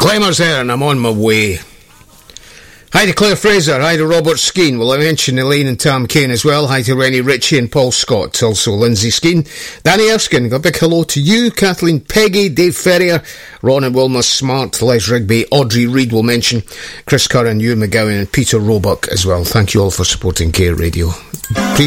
Clemmer's there and I'm on my way. Hi to Claire Fraser, hi to Robert Skeen. Well, I mentioned Elaine and Tam Kane as well. Hi to Rennie Ritchie and Paul Scott. Also Lindsay Skeen. Danny Erskine, a big hello to you. Kathleen Peggy, Dave Ferrier, Ron and Wilma Smart, Les Rigby, Audrey Reid will mention, Chris Curran, Ewan McGowan and Peter Roebuck as well. Thank you all for supporting Care Radio.